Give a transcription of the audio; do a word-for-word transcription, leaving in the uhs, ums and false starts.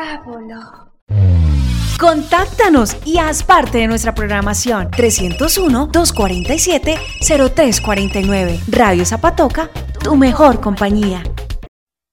Diablo. Contáctanos y haz parte de nuestra programación. trescientos uno, doscientos cuarenta y siete, cero tres cuarenta y nueve. Radio Zapatoca, tu mejor compañía.